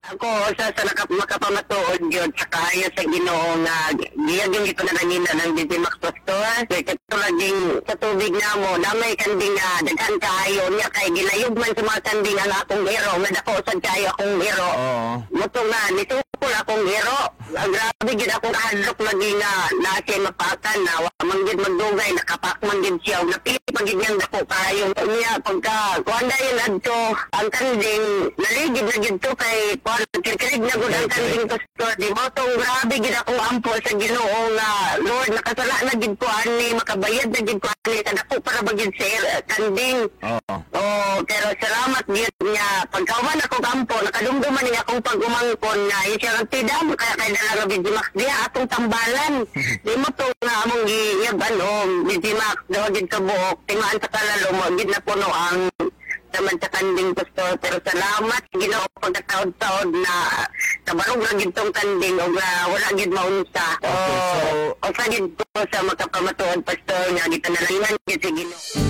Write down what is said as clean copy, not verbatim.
Ako sa makapamatuod yun sa kaya sa Ginoo nga giyag yung ito na nanina ng Digimax Pastor. Kaya laging sa tubig na mo, damay kanding nga daghan kayo niya kay gilayog man sa mga kanding ang akong hero nga dako sad kayo akong hero. Mutong na nitukol akong hero. Grabe gid akong kahadlok lagi nga nasi mapakan na wa man gid magdugay nakapak man gid siya napili pag gid niyang dako kayo niya pagka kuanda yun adto ang kanding naligid na gid to kay kikirig na gud ang kanding pastor di mo tong grabe gid akong ampo sa Ginoo nga Lord nakasala na gid ko ani makabayad na gid ko ani sa dako para bagid sa kanding. Pero salamat gid niya pagkawan ako kampo nakadumduman niya akong pag-umangkon nga siya ang tidam kaya kay dala nga Digimax diya atong tambalan. Di mo to nga among giyab Digimax daw gid ka buok tingaan sa kalalo mo gid na puno ang naman sa kanding pastor pero salamat Ginoo pagkataod-taod na kabarog ra gid tong kanding o wala gid maunsa. O sa gid ko sa makapamatuod pastor nga gitanalangan gid si Ginoo.